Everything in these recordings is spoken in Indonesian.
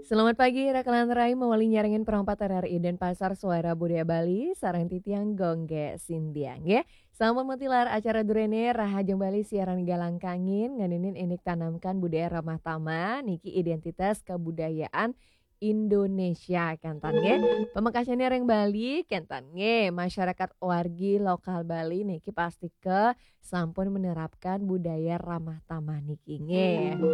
Selamat pagi, Rakalan Rai mewali nyaringin perompat RRI dan Pasar Suara Budaya Bali, sarang titiang gongge sindiang ya. Sama mutilar acara durene Rahajeng Bali siaran galang kangin, nganinin inik tanamkan budaya ramah tamah, niki identitas kebudayaan Indonesia kentan nge. Pemekasannya reng Bali kentan nge, masyarakat wargi lokal Bali niki pasti ke sampun menerapkan budaya ramah tamah niki nge.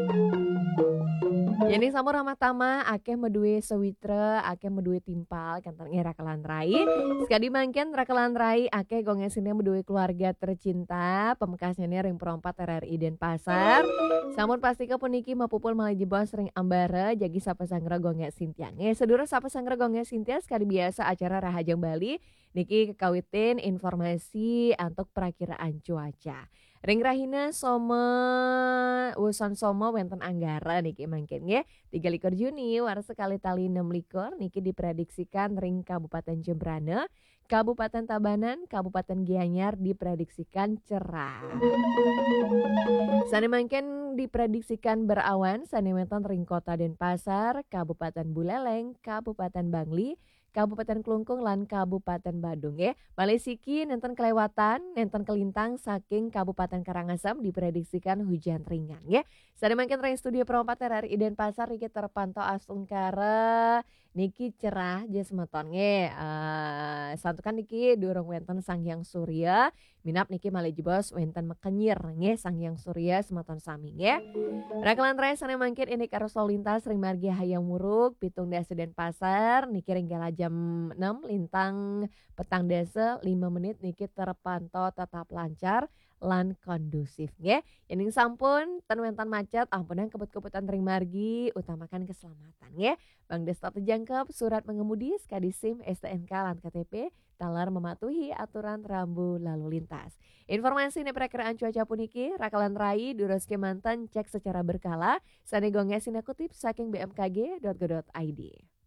Jadi samu ramah tamah akeh medue sewitra, akeh medue timpal kantong rakalan rai. Sekadi mangken rakalan rai akeh gongesinnya medue keluarga tercinta, pemekasnya ring perompat RRI Denpasar. Samun pasti ke puniki mapupul malaji bos ring ambara jagi sapa sangra gonge sintiange. Sedura sapa sangra gonge sintia sekali biasa acara Rahajang Bali niki kekawitin informasi untuk perakiraan cuaca. Ring rahina soma wusan soma wenten anggara niki mangken nggih. 23 Juni war sekali tali 6 likur niki diprediksikan ring Kabupaten Jembrana, Kabupaten Tabanan, Kabupaten Gianyar diprediksikan cerah. Sane mangken diprediksikan berawan sane weton ring Kota Denpasar, Kabupaten Buleleng, Kabupaten Bangli, Kabupaten Klungkung lan Kabupaten Badung ya. Malesiki nenten kelewatan, nenten kelintang saking Kabupaten Karangasem diprediksikan hujan ringan ya. Sane mangken ring studio perompat RRI Denpasar niki terpantau asungkara niki cerah jas meton nge. Santukan niki durung wenten Sanghyang Surya, minap niki maleji bos wenten mekenyir nge Sanghyang Surya semeton sami nge. Rakalan raya sane mangkin ini arus lalu lintas ring margi hayang muruk pitung dasa Denpasar niki ring gala jam 6 lintang petang dasa 5 menit niki terpantau tetap lancar lan kondusif nggih. Yening sampun ten wentan macet ampunan kebut-kebutan ring margi utamakan keselamatan nggih. Bang Desta terjangkep surat mengemudi skadi SIM STNK lan KTP talar mematuhi aturan rambu lalu lintas. Informasi ini perakiraan cuaca puniki rakalan rai duros kemantan cek secara berkala sane gonge sina kutip saking bmkg.go.id.